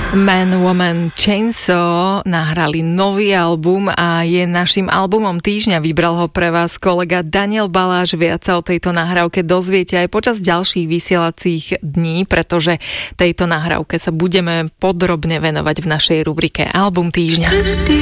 Man, Woman, Chainsaw nahrali nový album a je našim albumom týždňa. Vybral ho pre vás kolega Daniel Baláš. Viac sa o tejto nahrávke dozviete aj počas ďalších vysielacích dní, pretože tejto nahrávke sa budeme podrobne venovať v našej rubrike Album týždňa.